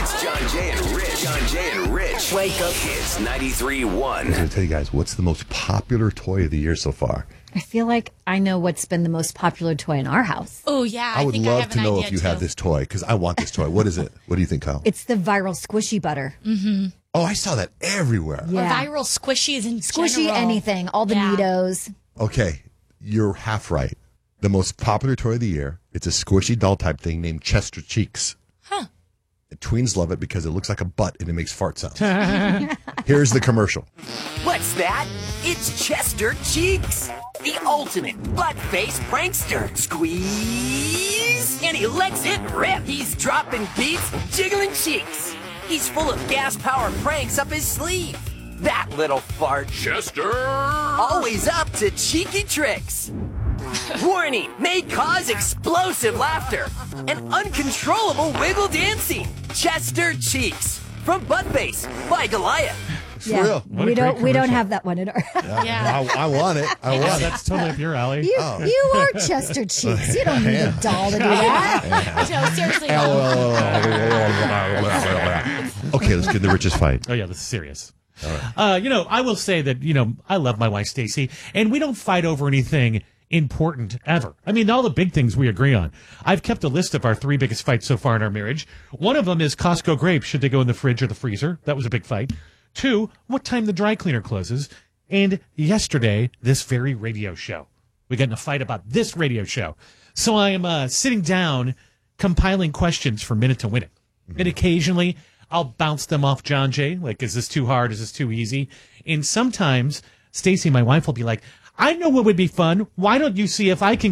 It's John Jay and Rich. John Jay and Rich. Wake up. It's 93.1. I'm going to tell you guys, what's the most popular toy of the year so far? I feel like I know what's been the most popular toy in our house. Oh, yeah. I would think love have to an know idea if you too. have this toy, because I want this toy. What is it? What do you think, Kyle? It's the viral squishy butter. Oh, I saw that everywhere. Or viral squishies in Squishy general. anything, all the Yeah. Neatos. Okay, you're half right. The most popular toy of the year, it's a squishy doll type thing named Chester Cheeks. Huh. Tweens love it because it looks like a butt and it makes fart sounds. Here's the commercial. What's that? It's Chester Cheeks, the ultimate butt-faced prankster. Squeeze, and he lets it rip. He's dropping beats, jiggling cheeks. He's full of gas-powered pranks up his sleeve. That little fart. Chester. Always up to cheeky tricks. Warning, may cause explosive laughter and uncontrollable wiggle dancing. Chester Cheeks from Buttface by Goliath. It's real. We don't have that one in our Yeah. I want it. I want it. That's totally up your alley. You are Chester Cheeks. You don't need a doll to do that. No, seriously. Okay, let's get the richest fight. Oh, yeah, this is serious. I will say that, I love my wife, Stacy, and we don't fight over anything important ever. I mean, all the big things we agree on. I've kept a list of our 3 biggest fights so far in our marriage. One of them is Costco grapes. Should they go in the fridge or the freezer? That was a big fight. 2, what time the dry cleaner closes. And yesterday, this very radio show. We got in a fight about this radio show. So I am sitting down, compiling questions for Minute to Win It. And occasionally, I'll bounce them off John Jay. Like, is this too hard? Is this too easy? And sometimes, Stacy, my wife, will be like, I know what would be fun. Why don't you see if I can